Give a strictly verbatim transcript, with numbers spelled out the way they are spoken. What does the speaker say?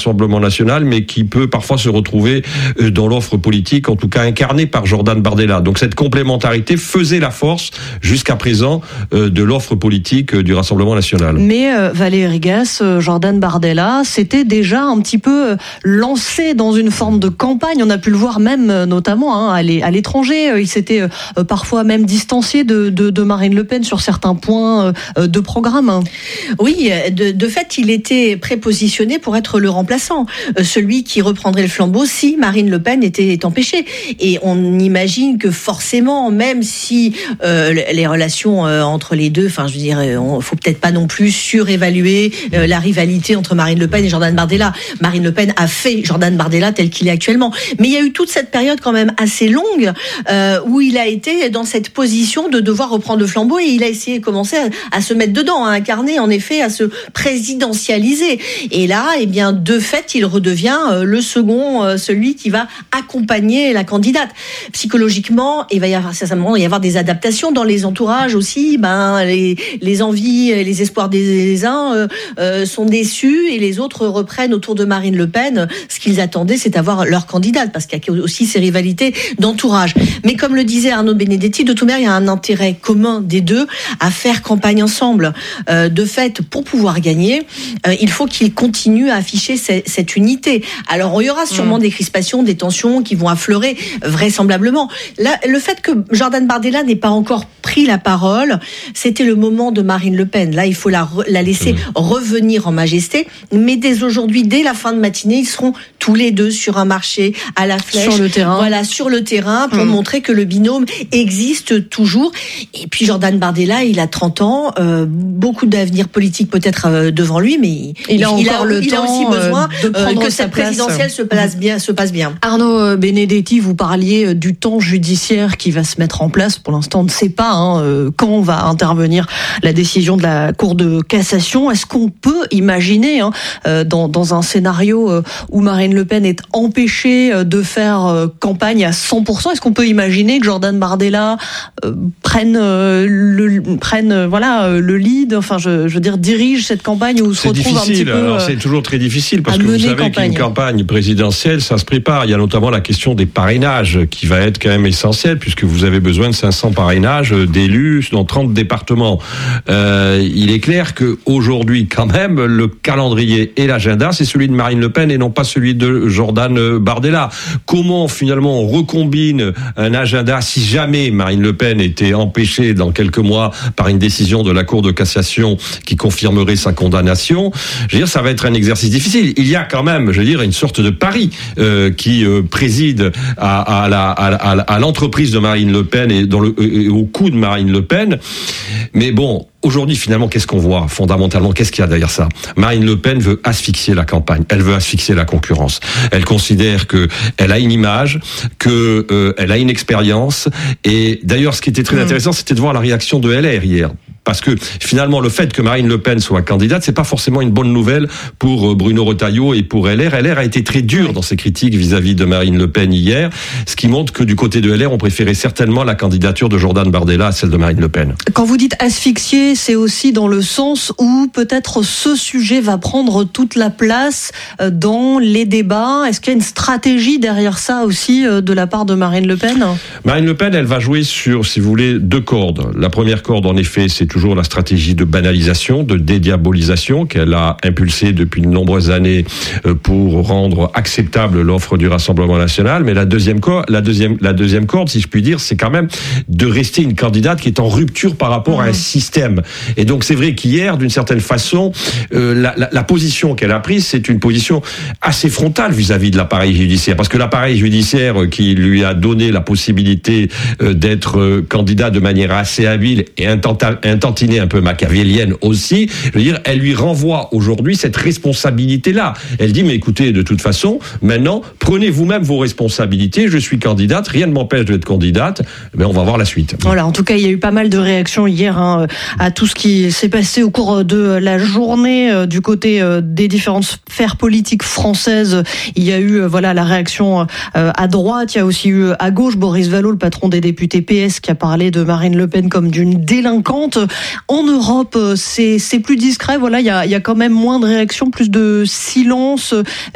Rassemblement national, mais qui peut parfois se retrouver dans l'offre politique, en tout cas incarnée par Jordan Bardella. Donc cette complémentarité faisait la force, jusqu'à présent, de l'offre politique du Rassemblement national. Mais euh, Valérie Gas, euh, Jordan Bardella, s'était déjà un petit peu euh, lancé dans une forme de campagne. On a pu le voir même, euh, notamment, hein, à l'étranger. Euh, il s'était euh, parfois même distancié de, de, de Marine Le Pen sur certains points euh, de programme. Oui, de, de fait, il était prépositionné pour être le remplaçant, euh, celui qui reprendrait le flambeau si Marine Le Pen était empêchée. Et on imagine que forcément, même si euh, les relations euh, entre les deux, enfin, je veux dire, il faut peut-être pas non plus surévaluer euh, la rivalité entre Marine Le Pen et Jordan Bardella. Marine Le Pen a fait Jordan Bardella tel qu'il est actuellement. Mais il y a eu toute cette période quand même assez longue euh, où il a été dans cette position de devoir reprendre le flambeau et il a essayé de commencer à, à se mettre dedans, à incarner en effet, à se présidentialiser. Et là, eh bien, de fait, il redevient euh, le second, euh, celui qui va accompagner la candidate. Psychologiquement, il va y avoir, certainement, il va y avoir des adaptations dans les entourages aussi. Ben, les, les envies, les espoirs des uns euh, euh, sont déçus et les autres reprennent autour de Marine Le Pen. Ce qu'ils attendaient, c'est d'avoir leur candidate, parce qu'il y a aussi ces rivalités d'entourage. Mais comme le disait Arnaud Benedetti, de toute manière, il y a un intérêt commun des deux à faire campagne ensemble. Euh, de fait, pour pouvoir gagner, euh, il faut qu'ils continuent à afficher cette, cette unité. Alors, il y aura sûrement mmh. des crispations, des tensions qui vont affleurer, vraisemblablement. Là, le fait que Jordan Bardella n'ait pas encore pris la parole, c'était le moment de Marine Le Pen. Là, il faut la, la laisser mmh. revenir en majesté. Mais dès aujourd'hui, dès la fin de matinée, ils seront tous les deux sur un marché, à la flèche. Sur le terrain. Voilà, sur le terrain, pour mmh. montrer que le binôme existe toujours. Et puis, Jordan Bardella, il a trente ans, euh, beaucoup d'avenir politique peut-être euh, devant lui, mais il, il a il encore a, le il temps a aussi besoin de prendre euh, que sa cette place. présidentielle se passe bien, se passe bien. Arnaud Benedetti, vous parliez du temps judiciaire qui va se mettre en place. Pour l'instant, on ne sait pas hein, quand va intervenir la décision de la Cour de cassation. Est-ce qu'on peut imaginer, hein, dans, dans un scénario où Marine Le Pen est empêchée de faire campagne à cent pour cent, est-ce qu'on peut imaginer que Jordan Bardella euh, prenne, euh, le, prenne euh, voilà, le lead, enfin je, je veux dire dirige cette campagne où se retrouve un petit peu... Alors c'est toujours très difficile parce que vous savez campagne. qu'une campagne présidentielle, ça se prépare. Il y a notamment la question des parrainages qui va être quand même essentielle puisque vous avez besoin de cinq cents parrainages d'élus dans trente départements. Euh, il est clair qu'aujourd'hui, quand même, le calendrier et l'agenda, c'est celui de Marine Le Pen et non pas celui de Jordan Bardella. Comment finalement on recombine un agenda si jamais Marine Le Pen était empêchée dans quelques mois par une décision de la Cour de cassation qui confirmerait sa condamnation? Je veux dire, ça va être un exercice difficile. Il y a quand même, je veux dire, une sorte de pari euh, qui euh, préside à, à, la, à, à, à l'entreprise de Marine Le Pen et dans le, euh, au coup de Marine Le Pen. Mais bon, aujourd'hui, finalement, qu'est-ce qu'on voit fondamentalement? Qu'est-ce qu'il y a derrière ça? Marine Le Pen veut asphyxier la campagne. Elle veut asphyxier la concurrence. Elle considère que elle a une image, que euh, elle a une expérience. Et d'ailleurs, ce qui était très mmh. intéressant, c'était de voir la réaction de L R hier. Parce que finalement, le fait que Marine Le Pen soit candidate, c'est pas forcément une bonne nouvelle pour Bruno Retailleau et pour L R. L R a été très dur dans ses critiques vis-à-vis de Marine Le Pen hier, ce qui montre que du côté de L R, on préférait certainement la candidature de Jordan Bardella à celle de Marine Le Pen. Quand vous dites asphyxier, c'est aussi dans le sens où peut-être ce sujet va prendre toute la place dans les débats. Est-ce qu'il y a une stratégie derrière ça aussi de la part de Marine Le Pen? Marine Le Pen, elle va jouer sur, si vous voulez, deux cordes. La première corde, en effet, c'est toujours la stratégie de banalisation, de dédiabolisation qu'elle a impulsée depuis de nombreuses années pour rendre acceptable l'offre du Rassemblement national. Mais la deuxième corde, la deuxième, la deuxième corde, si je puis dire, c'est quand même de rester une candidate qui est en rupture par rapport mmh. à un système. Et donc c'est vrai qu'hier, d'une certaine façon, euh, la, la, la position qu'elle a prise, c'est une position assez frontale vis-à-vis de l'appareil judiciaire, parce que l'appareil judiciaire qui lui a donné la possibilité euh, d'être euh, candidat de manière assez habile et intenta- tantinée un peu machiavélienne aussi, je veux dire, elle lui renvoie aujourd'hui cette responsabilité-là. Elle dit, mais écoutez, de toute façon, maintenant, prenez vous-même vos responsabilités, je suis candidate, rien ne m'empêche d'être candidate, mais on va voir la suite. Voilà, en tout cas, il y a eu pas mal de réactions hier hein, à tout ce qui s'est passé au cours de la journée euh, du côté euh, des différentes sphères politiques françaises. Il y a eu euh, voilà la réaction euh, à droite, il y a aussi eu à gauche Boris Vallaud, le patron des députés P S, qui a parlé de Marine Le Pen comme d'une délinquante. En Europe, c'est, c'est plus discret. Voilà, il y a, il y a quand même moins de réactions, plus de silence.